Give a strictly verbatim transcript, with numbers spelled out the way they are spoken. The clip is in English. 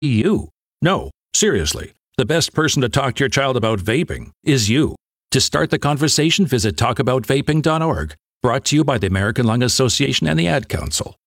you. No, seriously, the best person to talk to your child about vaping is you. To start the conversation, visit talk about vaping dot org. Brought to you by the American Lung Association and the Ad Council.